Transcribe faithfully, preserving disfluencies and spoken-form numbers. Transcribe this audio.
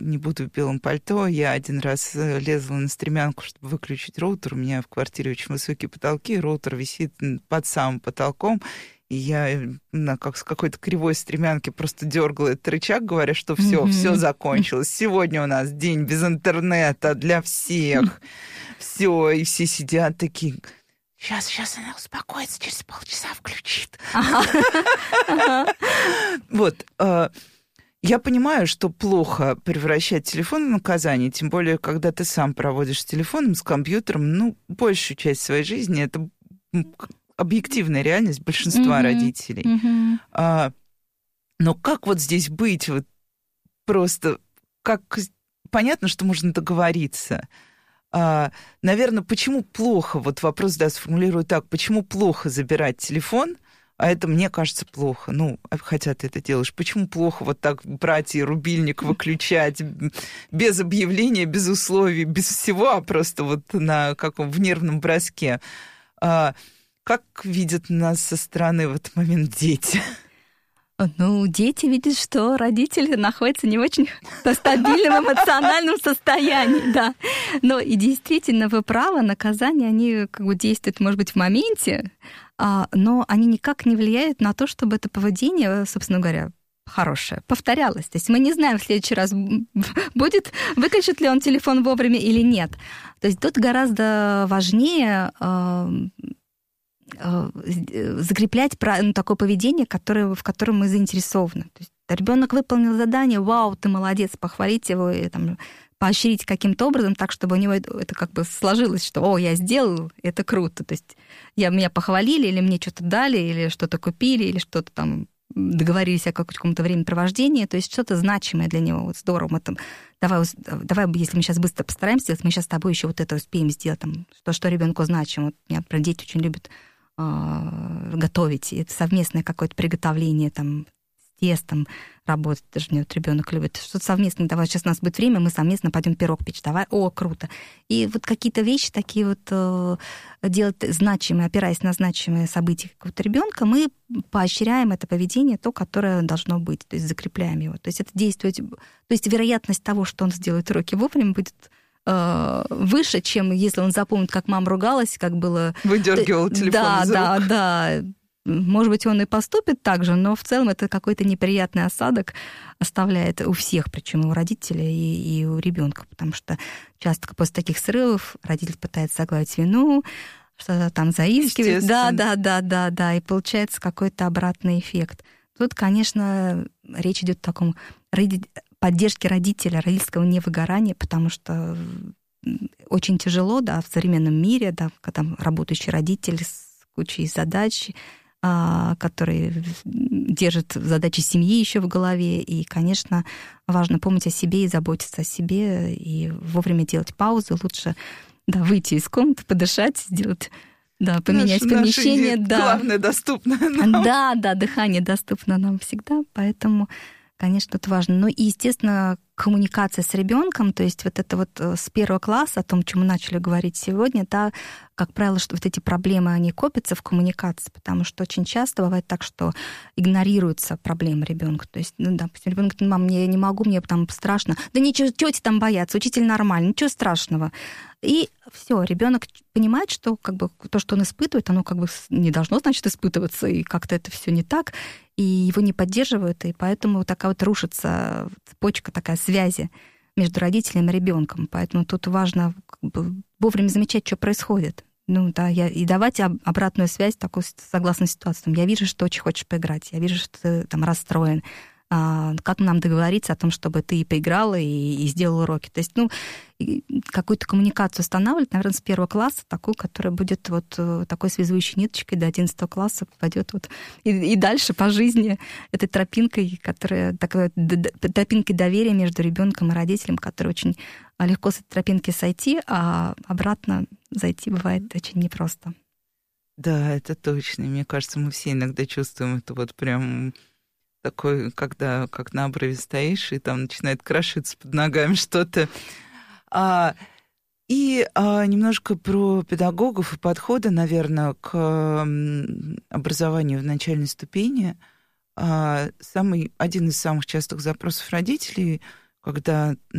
не буду в белом пальто. Я один раз лезла на стремянку, чтобы выключить роутер. У меня в квартире очень высокие потолки, роутер висит под самым потолком. И я на как, с какой-то кривой стремянки просто дергала этот рычаг, говоря, что все, mm-hmm. все закончилось. Сегодня у нас день без интернета для всех. Все, и все сидят такие... Сейчас, сейчас она успокоится, через полчаса включит. Вот. Я понимаю, что плохо превращать телефон в наказание, тем более, когда ты сам проводишь с телефоном, с компьютером, ну, большую часть своей жизни. Это объективная реальность большинства родителей. Но как вот здесь быть? Вот просто как... Понятно, что можно договориться. А, наверное, почему плохо, вот вопрос, да, сформулирую так, почему плохо забирать телефон, а это, мне кажется, плохо, ну, хотя ты это делаешь, почему плохо вот так брать и рубильник выключать без объявления, без условий, без всего, а просто вот на каком, в нервном броске. А, как видят нас со стороны в этот момент дети? Ну, дети видят, что родители находятся не в очень стабильном эмоциональном состоянии, да. Но и действительно, вы правы, наказания, они как бы действуют, может быть, в моменте, но они никак не влияют на то, чтобы это поведение, собственно говоря, хорошее, повторялось. То есть мы не знаем в следующий раз, будет, выключит ли он телефон вовремя или нет. То есть тут гораздо важнее... закреплять ну, такое поведение, которое, в котором мы заинтересованы. То есть ребенок выполнил задание, вау, ты молодец, похвалить его и там, поощрить каким-то образом так, чтобы у него это, это как бы сложилось, что «О, я сделал, это круто». То есть я, меня похвалили, или мне что-то дали, или что-то купили, или что-то там договорились о каком-то времяпровождении, то есть что-то значимое для него. Вот здорово, мы там, давай, давай, если мы сейчас быстро постараемся сделать, мы сейчас с тобой еще вот это успеем сделать, там, то, что ребенку значимо. Вот меня, например, дети очень любят готовить. Это совместное какое-то приготовление там, с тестом работать. Даже мне вот ребенок любит. Что-то совместное. Давай, сейчас у нас будет время, мы совместно пойдем пирог печь. Давай. О, круто. И вот какие-то вещи такие вот э, делать значимые, опираясь на значимые события какого-то ребенка, мы поощряем это поведение, то, которое должно быть. То есть закрепляем его. То есть это действует... То есть вероятность того, что он сделает уроки вовремя, будет выше, чем если он запомнит, как мама ругалась, как было... Выдергивал телефон да, из рук. Да, да, да. Может быть, он и поступит так же, но в целом это какой-то неприятный осадок оставляет у всех, причем и у родителей, и, и у ребенка, потому что часто после таких срывов родитель пытается загладить вину, что-то там заискивает. Да, да, да, да, да, и получается какой-то обратный эффект. Тут, конечно, речь идет о таком поддержке родителя, родительского невыгорания, потому что очень тяжело, да, в современном мире, да, когда работающий родитель с кучей задач, который держит задачи семьи еще в голове, и, конечно, важно помнить о себе и заботиться о себе, и вовремя делать паузу, лучше, да, выйти из комнаты, подышать, сделать... Да, поменять наш, помещение, наше да. Главное, доступно нам. Да, да, дыхание доступно нам всегда, поэтому... Конечно, это важно. Ну и, естественно, коммуникация с ребенком, то есть вот это вот с первого класса, о том, чем мы начали говорить сегодня, да, как правило, что вот эти проблемы, они копятся в коммуникации, потому что очень часто бывает так, что игнорируются проблемы ребенка. То есть, ну, допустим, ребенок говорит: мам, я не могу, мне там страшно. Да ничего, тети там боятся, учитель нормальный, ничего страшного. И все, ребенок понимает, что как бы то, что он испытывает, оно как бы не должно, значит, испытываться, и как-то это все не так, и его не поддерживают, и поэтому такая вот рушится цепочка, такая связи между родителем и ребенком. Поэтому тут важно как бы вовремя замечать, что происходит. Ну да, я, и давать обратную связь такую согласно ситуации. Я вижу, что очень хочешь поиграть, я вижу, что ты там расстроен. А, как нам договориться о том, чтобы ты и поиграла, и, и сделала уроки. То есть, ну, какую-то коммуникацию устанавливать, наверное, с первого класса, такую, которая будет вот такой связующей ниточкой до одиннадцатого класса, пойдет вот и, и дальше по жизни этой тропинкой, которая такой тропинкой доверия между ребенком и родителем, которая очень легко с этой тропинки сойти, а обратно зайти бывает очень непросто. Да, это точно. Мне кажется, мы все иногда чувствуем это вот прям такой, когда как на обрыве стоишь, и там начинает крошиться под ногами что-то. А, и а, немножко про педагогов и подходы, наверное, к образованию в начальной ступени. А, самый, один из самых частых запросов родителей, когда